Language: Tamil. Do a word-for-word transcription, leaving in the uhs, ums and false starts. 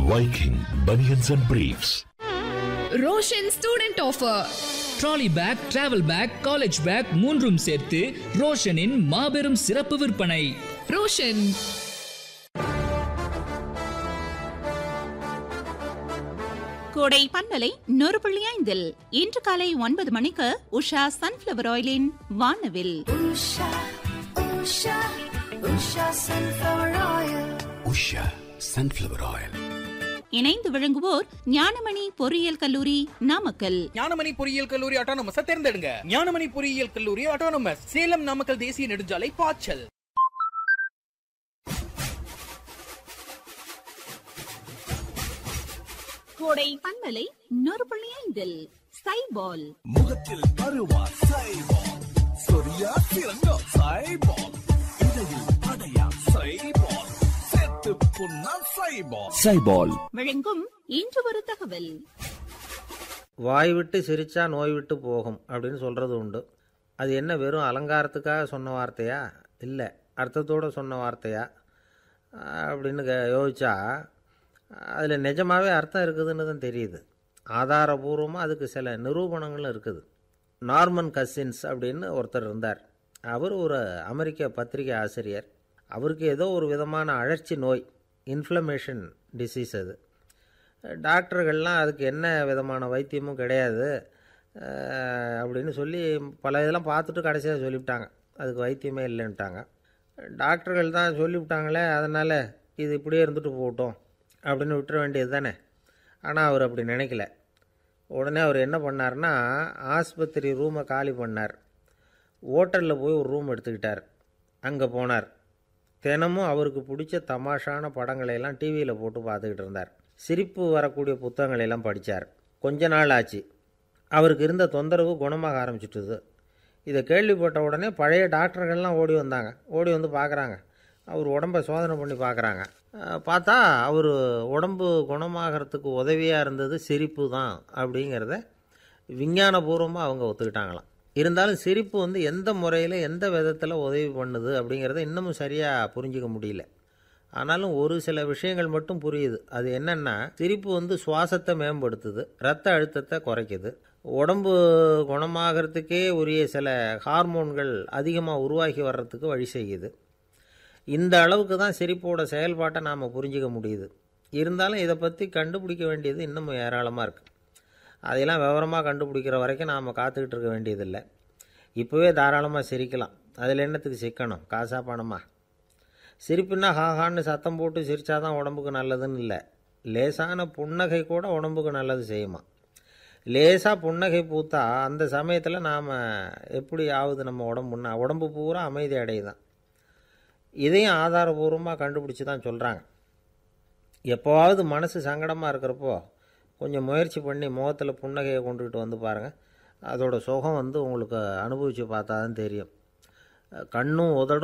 Viking Bunions and Briefs. Roshan student offer. Trolley bag, travel back, college back மூன்றும் சேர்த்து ரோஷனின் மாபெரும் சிறப்பு விற்பனை. ரோஷன். கோடை பண்பலை நூறு புள்ளி ஐந்தில் இன்று காலை ஒன்பது மணிக்கு உஷா சன்ஃபிளவர் ஆயிலின் வானவில். உஷா சன்ஃபிளவர் ஆயில் இணைந்து விளங்குவோர் ஞானமணி பொறியியல் கல்லூரி நாமக்கல். ஞானமணி பொறியியல் கல்லூரி ஆட்டோனமஸ் தேர்ந்தெடுங்க. ஞானமணி பொறியியல் கல்லூரி ஆட்டோனமஸ், சேலம் நாமக்கல் தேசிய நெடுஞ்சாலை பாய்ச்சல். கோடை பண்பலை நூறு புள்ளி ஐந்தில் சைபால். முகத்தில் அருவா சைபால், சொரியா சிறங்கா சைபால், இடையில் அடையா சைபால், செத்து புண்ணா சைபால். சைபால் வழங்கும் இன்று ஒரு தகவல். வாய் விட்டு சிரிச்சா நோய் விட்டு போகும் அப்படின்னு சொல்கிறது உண்டு. அது என்ன வெறும் அலங்காரத்துக்காக சொன்ன வார்த்தையா, இல்லை அர்த்தத்தோடு சொன்ன வார்த்தையா அப்படின்னு யோசிச்சா அதில் நிஜமாகவே அர்த்தம் இருக்குதுன்னு தான் தெரியுது. ஆதாரபூர்வமாக அதுக்கு சில நிரூபணங்களும் இருக்குது. நார்மன் கசின்ஸ் அப்படின்னு ஒருத்தர் இருந்தார். அவர் ஒரு அமெரிக்க பத்திரிகை ஆசிரியர். அவருக்கு ஏதோ ஒரு விதமான அழற்சி நோய், இன்ஃப்ளமேஷன் டிசீஸ். அது டாக்டர்கள்லாம் அதுக்கு என்ன விதமான வைத்தியமும் கிடையாது அப்படின்னு சொல்லி பல இதெல்லாம் பார்த்துட்டு கடைசியாக சொல்லிவிட்டாங்க அதுக்கு வைத்தியமே இல்லைன்ட்டாங்க. டாக்டர்கள் தான் சொல்லிவிட்டாங்களே, அதனால் இது இப்படியே இருந்துட்டு போகட்டும் அப்படின்னு விட்டுற வேண்டியது தானே. ஆனால் அவர் அப்படி நினைக்கல. உடனே அவர் என்ன பண்ணார்னா, ஆஸ்பத்திரி ரூமை காலி பண்ணார். ஹோட்டலில் போய் ஒரு ரூம் எடுத்துக்கிட்டார். அங்கே போனார். தினமும் அவருக்கு பிடிச்ச தமாஷான படங்களையெல்லாம் டிவியில் போட்டு பார்த்துக்கிட்டு இருந்தார். சிரிப்பு வரக்கூடிய புத்தகங்களையெல்லாம் படித்தார். கொஞ்ச நாள் ஆச்சு. அவருக்கு இருந்த தொந்தரவு குணமாக ஆரம்பிச்சிட்டுது. இதை கேள்விப்பட்ட உடனே பழைய டாக்டர்கள்லாம் ஓடி வந்தாங்க. ஓடி வந்து பார்க்குறாங்க. அவர் உடம்பை சோதனை பண்ணி பார்க்குறாங்க. பார்த்தா அவர் உடம்பு குணமாகறதுக்கு உதவியாக இருந்தது சிரிப்பு தான் அப்படிங்கிறத விஞ்ஞானபூர்வமாக அவங்க ஒத்துக்கிட்டாங்களாம். இருந்தாலும் சிரிப்பு வந்து எந்த முறையில் எந்த விதத்தில் உதவி பண்ணுது அப்படிங்கிறத இன்னமும் சரியாக புரிஞ்சிக்க முடியல. ஆனாலும் ஒரு சில விஷயங்கள் மட்டும் புரியுது. அது என்னென்னா, சிரிப்பு வந்து சுவாசத்தை மேம்படுத்துது, இரத்த அழுத்தத்தை குறைக்குது, உடம்பு குணமாகறதுக்கே உரிய சில ஹார்மோன்கள் அதிகமாக உருவாகி வர்றதுக்கு வழி செய்யுது. இந்த அளவுக்கு தான் சிரிப்போட செயல்பாட்டை நாம் புரிஞ்சிக்க முடியுது. இருந்தாலும் இதை பற்றி கண்டுபிடிக்க வேண்டியது இன்னமும் ஏராளமாக இருக்குது. அதையெல்லாம் விவரமாக கண்டுபிடிக்கிற வரைக்கும் நாம் காத்துக்கிட்டு இருக்க வேண்டியதில்லை. இப்போவே தாராளமாக சிரிக்கலாம். அதில் என்னத்துக்கு சிக்கணும், காசா பணமா? சிரிப்புன்னா ஹாஹான்னு சத்தம் போட்டு சிரித்தா தான் உடம்புக்கு நல்லதுன்னு இல்லை. லேசான புன்னகை கூட உடம்புக்கு நல்லது செய்யுமா. லேசாக புன்னகை பூத்தா அந்த சமயத்தில் நாம் எப்படி ஆகுது, நம்ம உடம்புன்னா உடம்பு பூரா அமைதி அடையுதான். இதையும் ஆதாரபூர்வமாக கண்டுபிடிச்சி தான் சொல்கிறாங்க. எப்போவாவது மனசு சங்கடமாக இருக்கிறப்போ கொஞ்சம் முயற்சி பண்ணி முகத்தில் புன்னகையை கொண்டுக்கிட்டு வந்து பாருங்கள். அதோட சுகம் வந்து உங்களுக்கு அனுபவித்து பார்த்தா தான் தெரியும். கண்ணும் உதடும்